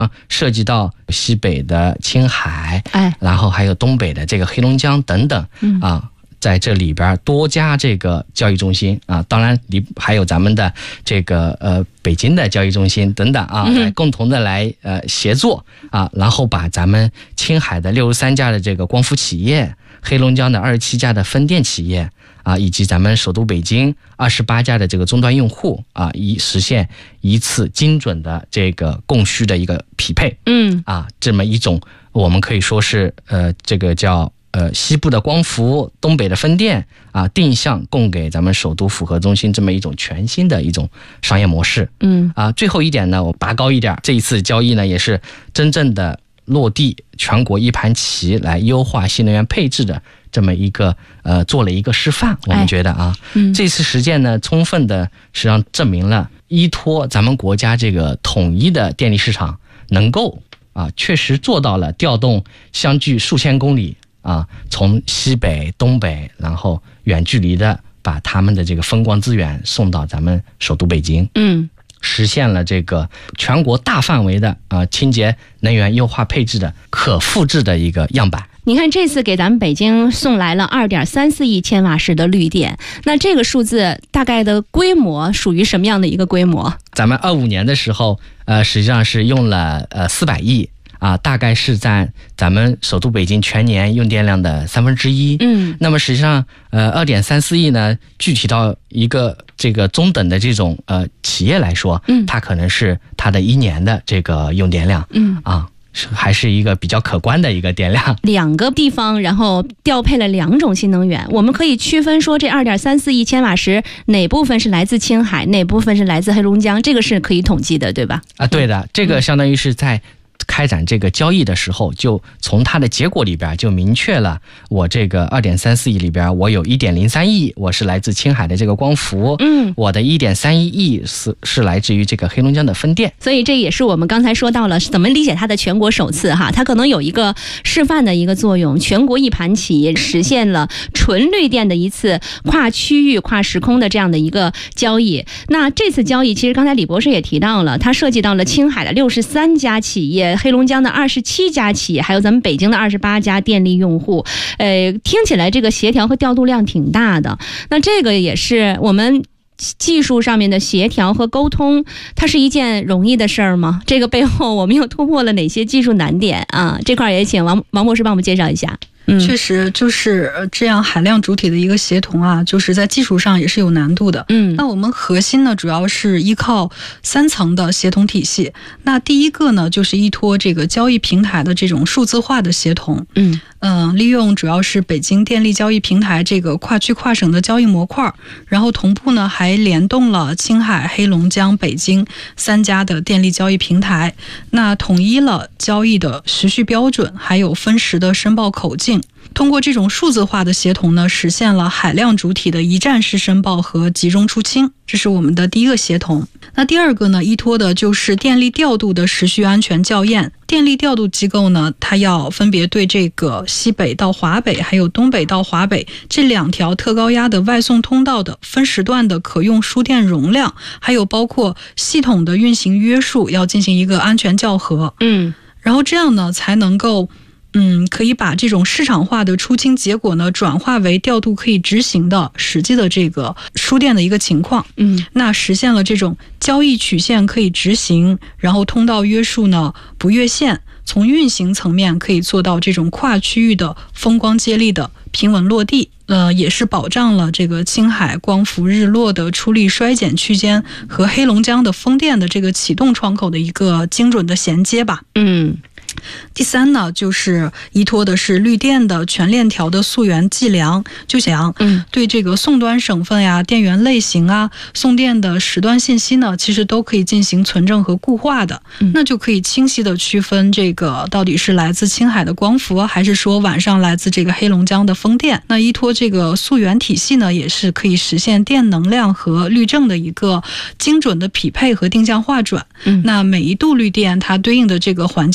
涉及到西北的青海，然后还有东北的这个黑龙江等等在这里边多家这个交易中心当然还有咱们的这个北京的交易中心等等来共同的来协作然后把咱们青海的63家的这个光伏企业，黑龙江的27家的分电企业以及咱们首都北京28家的这个终端用户实现一次精准的这个供需的一个匹配这么一种我们可以说是这个叫西部的光伏，东北的分电定向供给咱们首都复合中心这么一种全新的一种商业模式最后一点呢，我拔高一点，这一次交易呢也是真正的落地全国一盘棋来优化新能源配置的这么一个做了一个示范。我们觉得这次实践呢充分的实际上证明了依托咱们国家这个统一的电力市场能够确实做到了调动相距数千公里从西北东北然后远距离的把他们的这个风光资源送到咱们首都北京实现了这个全国大范围的清洁能源优化配置的可复制的一个样板。 你看这次给咱们北京送来了 2.34亿千瓦时的绿电，那这个数字大概的规模属于什么样的一个规模？ 咱们25年的时候实际上是用了400亿大概是占咱们首都北京全年用电量的1/3。那么实际上2.34亿呢，具体到一个这个中等的这种企业来说它可能是它的1年的这个用电量还是一个比较可观的一个电量。 2个地方然后调配了2种新能源，我们可以区分说这 2.34亿千瓦时哪部分是来自青海，哪部分是来自黑龙江，这个是可以统计的对吧？ 对的，这个相当于是在开展这个交易的时候就从它的结果里边就明确了，我这个 2.34亿里边我有 1.03亿我是来自青海的这个光伏我的 1.31亿是来自于这个黑龙江的分电。 所以这也是我们刚才说到了怎么理解它的全国首次它可能有一个示范的一个作用，全国一盘棋实现了纯绿电的一次跨区域跨时空的这样的一个交易。那这次交易其实刚才李博士也提到了，它涉及到了青海的63家企业，黑龙江的27家企业，还有咱们北京的28家电力用户，听起来这个协调和调度量挺大的。那这个也是我们技术上面的协调和沟通，它是一件容易的事儿吗？这个背后我们又突破了哪些技术难点这块也请王博士帮我们介绍一下。 确实就是这样海量主体的一个协同就是在技术上也是有难度的。那我们核心呢主要是依靠3层的协同体系。那第一个呢就是依托这个交易平台的这种数字化的协同。利用主要是北京电力交易平台这个跨区跨省的交易模块，然后同步呢还联动了青海、黑龙江、北京3家的电力交易平台，那统一了交易的时序标准，还有分时的申报口径。通过这种数字化的协同呢，实现了海量主体的一站式申报和集中出清，这是我们的第一个协同。那第二个呢，依托的就是电力调度的时序安全校验。电力调度机构呢，它要分别对这个西北到华北还有东北到华北这2条特高压的外送通道的分时段的可用输电容量，还有包括系统的运行约束要进行一个安全校核。然后这样呢才能够可以把这种市场化的出清结果呢转化为调度可以执行的实际的这个输电的一个情况。那实现了这种交易曲线可以执行，然后通道约束呢不越线，从运行层面可以做到这种跨区域的风光接力的平稳落地。也是保障了这个青海光伏日落的出力衰减区间和黑龙江的风电的这个启动窗口的一个精准的衔接吧。第三呢，就是依托的是绿电的全链条的溯源计量，就想对这个送端省份呀、电源类型送电的时段信息呢，其实都可以进行存证和固化的。那就可以清晰的区分这个到底是来自青海的光伏，还是说晚上来自这个黑龙江的风电。那依托这个溯源体系呢，也是可以实现电能量和绿正的一个精准的匹配和定向划转。那每一度绿电它对应的这个环境属性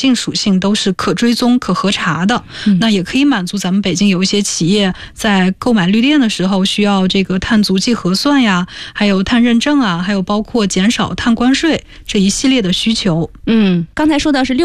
性都是可追踪、可核查的。那也可以满足咱们北京有一些企业在购买绿电的时候需要这个碳足迹核算呀，还有碳认证啊，还有包括减少碳关税这一系列的需求。 刚才说到是